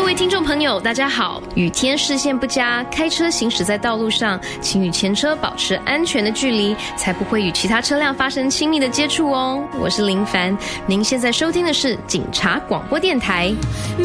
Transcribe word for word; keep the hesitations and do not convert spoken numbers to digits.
位听众朋友大家好，雨天视线不佳，开车行驶在道路上，请与前车保持安全的距离，才不会与其他车辆发生亲密的接触哦。我是林凡，您现在收听的是警察广播电台。